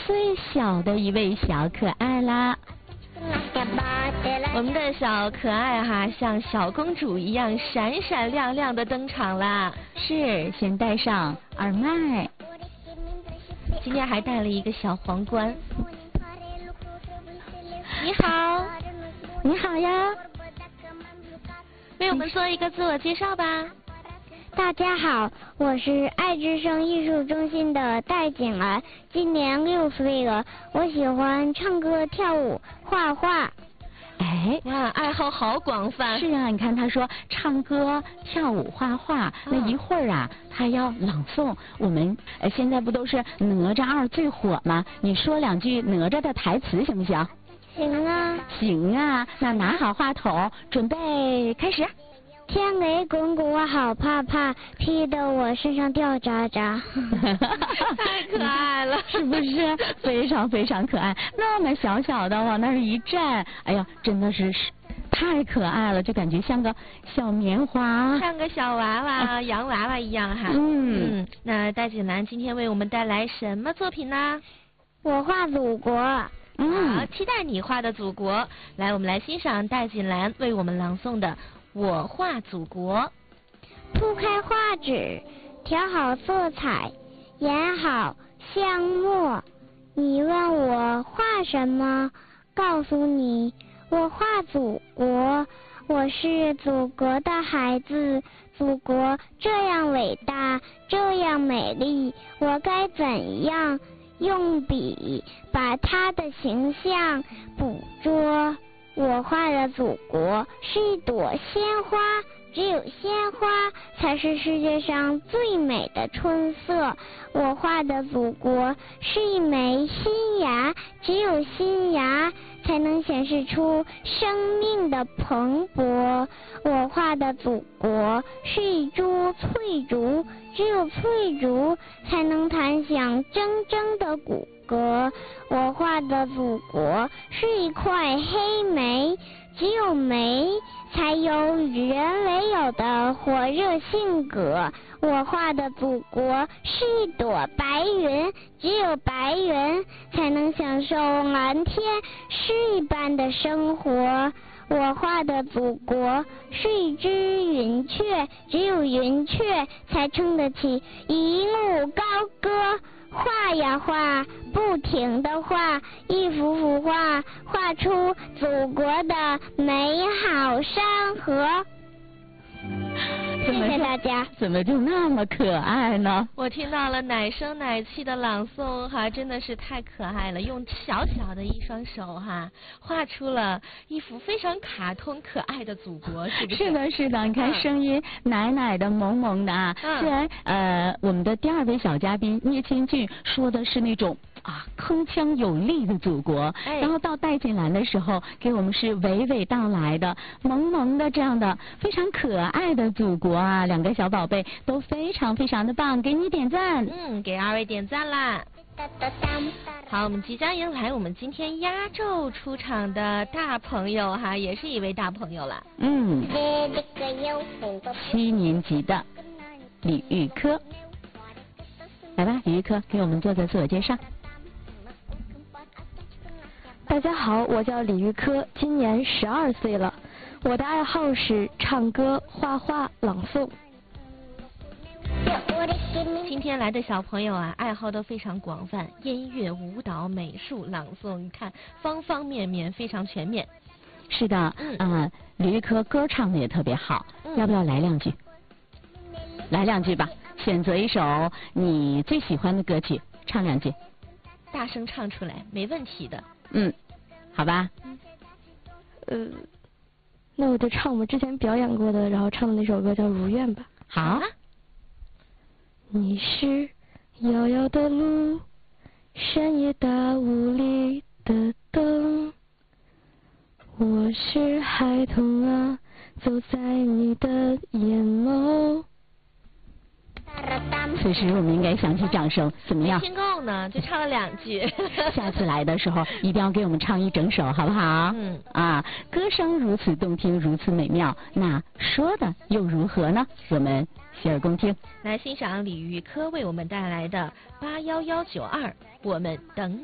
最小的一位小可爱啦。我们的小可爱哈，像小公主一样闪闪亮亮的登场啦。是，先戴上耳麦，今天还戴了一个小皇冠。你好， 你好呀， 为我们做一个自我介绍吧。 大家好，我是爱之声艺术中心的戴景兰，今年6岁了。我喜欢唱歌、跳舞、画画。 哎，哇，爱好好广泛。是啊，你看他说唱歌、跳舞、画画，那一会儿啊，他要朗诵。我们现在不都是哪吒2最火吗？你说2句哪吒的台词行不行？ 行啊。 行啊，那拿好话筒，准备开始。 天雷滚滚我好怕怕，劈得我身上掉渣渣。 太可爱了，是不是？非常非常可爱，那么小小的往那儿一站，哎呀，真的是太可爱了，就感觉像个小棉花，像个小娃娃、洋娃娃一样哈。那戴锦兰今天为我们带来什么作品呢？ 我画祖国。 好，期待你画的祖国。来，我们来欣赏戴锦兰为我们朗诵的我画祖国。 铺开画纸，调好色彩，研好香墨。你问我画什么？告诉你，我画祖国。我是祖国的孩子，祖国这样伟大，这样美丽，我该怎样用笔把它的形象捕捉？我画的祖国是一朵鲜花，只有鲜花才是世界上最美的春色。我画的祖国是一枚新芽，只有新芽才能显示出生命的蓬勃。我画的祖国是一株翠竹，只有翠竹才能弹响铮铮的骨骼。我画的祖国是一块黑莓，只有莓才有与人为友的火热性格。我画的祖国是一朵白云，只有白云才能享受蓝天诗一般的生活。我画的祖国是一只云雀，只有云雀才撑得起一路高歌。画呀画，不停地画，一幅幅画，画出祖国的美好山河。谢谢大家。 怎么就那么可爱呢？我听到了奶声奶气的朗诵哈，真的是太可爱了。用小小的一双手哈，画出了一幅非常卡通可爱的祖国，是不是？是的，是的。你看声音奶奶的、萌萌的啊。虽然我们的第2位小嘉宾聂千俊说的是那种铿锵有力的祖国，然后到戴锦兰的时候给我们是娓娓道来的萌萌的这样的非常可爱的祖国啊，2个小宝贝都非常非常的棒，给你点赞。给2位点赞啦。好，我们即将迎来我们今天压轴出场的大朋友哈，也是一位大朋友了。7年级的李玉科，来吧，李玉科给我们做个自我介绍。 大家好，我叫李玉科，今年12岁了。我的爱好是唱歌、画画、朗诵。 今天来的小朋友啊，爱好都非常广泛，音乐、舞蹈、美术、朗诵，你看方方面面，非常全面。是的，李玉科歌唱的也特别好，要不要来2句？来2句吧，选择一首你最喜欢的歌曲，唱2句。大声唱出来，没问题的。好吧。 那我就唱我们之前表演过的，然后唱的那首歌叫《如愿》吧。 好。 你是遥遥的路，深夜大雾里的灯，我是孩童啊，走在你的眼眸。 此时我们应该响起掌声，怎么样？没听够呢，就唱了2句。下次来的时候一定要给我们唱一整首，好不好？歌声如此动听，如此美妙，那说的又如何呢？我们洗耳恭听，来欣赏李玉科为我们带来的81192，我们等你。